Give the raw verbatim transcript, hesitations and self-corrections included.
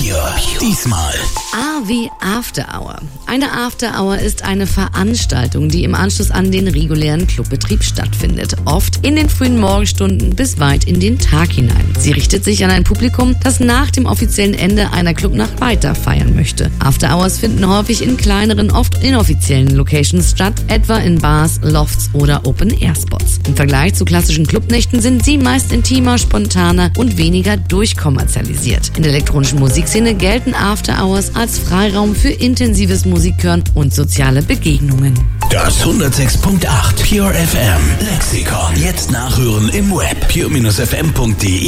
Pure. Diesmal A wie After Hour. Eine After Hour ist eine Veranstaltung, die im Anschluss an den regulären Clubbetrieb stattfindet. Oft in den frühen Morgenstunden bis weit in den Tag hinein. Sie richtet sich an ein Publikum, das nach dem offiziellen Ende einer Clubnacht weiter feiern möchte. After Hours finden häufig in kleineren, oft inoffiziellen Locations statt, etwa in Bars, Lofts oder Open-Air-Spots. Im Vergleich zu klassischen Clubnächten sind sie meist intimer, spontaner und weniger durchkommerzialisiert. In der elektronischen Musikszene gelten After Hours als Freiraum für intensives Musikhören und soziale Begegnungen. Das hundertsechs Komma acht Pure F M Lexikon. Jetzt nachhören im Web pure Bindestrich f m punkt d e.